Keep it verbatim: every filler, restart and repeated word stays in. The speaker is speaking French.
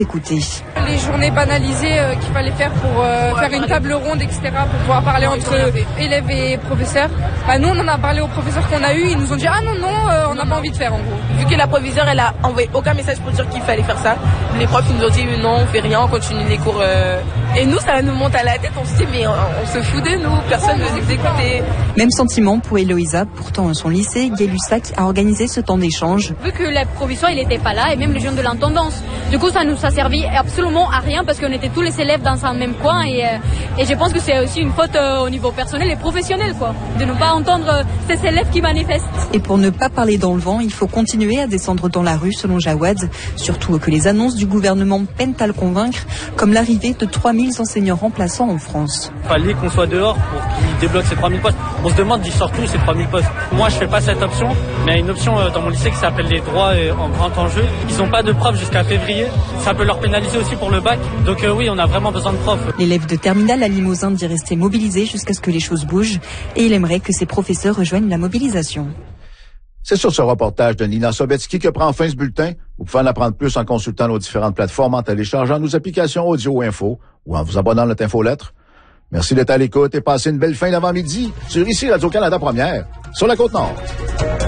Écoutez. Les journées banalisées euh, qu'il fallait faire pour euh, faire une table ronde, et cetera, pour pouvoir parler entre élèves et professeurs. Bah, nous, on en a parlé aux professeurs qu'on a eu, ils nous ont dit ah non non, euh, on n'a pas envie de faire en gros. Vu que la proviseure, elle a envoyé aucun message pour dire qu'il fallait faire ça, les profs ils nous ont dit non, on fait rien, on continue les cours. Euh... Et nous, ça nous monte à la tête, on se dit mais on, on se fout de nous, personne ne nous écouter. Même sentiment pour Héloïsa, pourtant son lycée, Gay-Lussac, a organisé ce temps d'échange. Vu que le proviseur il n'était pas là et même les jeunes de l'intendance, du coup ça nous a servi absolument à rien parce qu'on était tous les élèves dans un même coin et, euh, et je pense que c'est aussi une faute euh, au niveau personnel et professionnel quoi, de ne pas entendre euh, ces élèves qui manifestent. Et pour ne pas parler dans le vent, il faut continuer à descendre dans la rue selon Jawad, surtout que les annonces du gouvernement peinent à le convaincre, comme l'arrivée de trois mille enseignants remplaçants en France. Il fallait qu'on soit dehors pour qu'ils débloquent ces trois mille postes. On se demande d'y sortir tous ces trois mille postes. Moi je fais pas cette option, mais il y a une option euh, dans mon lycée qui s'appelle les droits euh, en grand enjeu. Ils n'ont pas de profs jusqu'à février, ça peut leur pénaliser aussi pour le bac. Donc euh, oui, on a vraiment besoin de profs. L'élève de terminale à Limousin dit rester mobilisé jusqu'à ce que les choses bougent et il aimerait que ses professeurs rejoignent la mobilisation. C'est sur ce reportage de Nina Sobetsky que prend fin ce bulletin. Vous pouvez en apprendre plus en consultant nos différentes plateformes, en téléchargeant nos applications audio info ou en vous abonnant à notre infolettre. Merci d'être à l'écoute et passez une belle fin d'avant-midi sur ici Radio-Canada Première, sur la Côte-Nord.